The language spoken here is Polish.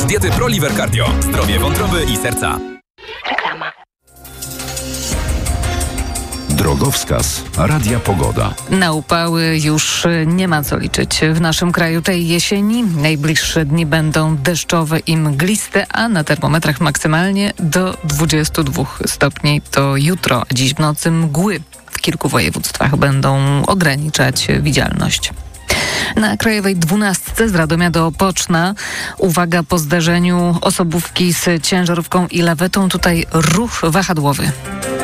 z diety ProLiver Cardio. Zdrowie wątroby i serca. Reklama. Drogowskaz Radia Pogoda. Na upały już nie ma co liczyć w naszym kraju tej jesieni. Najbliższe dni będą deszczowe i mgliste, a na termometrach maksymalnie do 22 stopni. To jutro, a dziś w nocy mgły w kilku województwach będą ograniczać widzialność. Na Krajowej 12 z Radomia do Opoczna. Uwaga po zdarzeniu osobówki z ciężarówką i lawetą. Tutaj ruch wahadłowy.